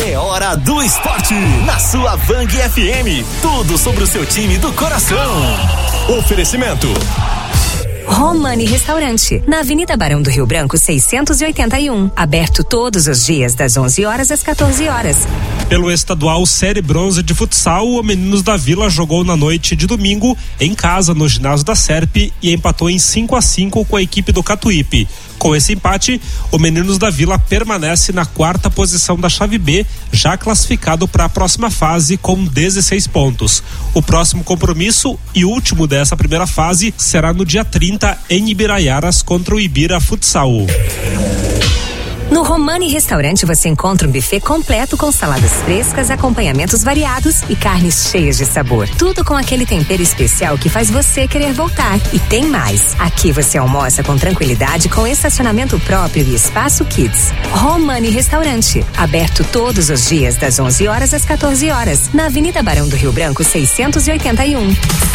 É hora do esporte na sua Bang FM. Tudo sobre o seu time do coração. Oferecimento Romani Restaurante, na Avenida Barão do Rio Branco 681, aberto todos os dias das 11 horas às 14 horas. Pelo estadual Série Bronze de futsal, o Meninos da Vila jogou na noite de domingo em casa no ginásio da Serp e empatou em 5-5 com a equipe do Catuípe. Com esse empate, o Meninos da Vila permanece na 4ª posição da chave B, já classificado para a próxima fase com 16 pontos. O próximo compromisso e último dessa primeira fase será no dia 30 em Ibiraiaras contra o Ibira Futsal. No Romani Restaurante você encontra um buffet completo com saladas frescas, acompanhamentos variados e carnes cheias de sabor. Tudo com aquele tempero especial que faz você querer voltar. E tem mais. Aqui você almoça com tranquilidade com estacionamento próprio e espaço Kids. Romani Restaurante, aberto todos os dias das 11 horas às 14 horas, na Avenida Barão do Rio Branco 681.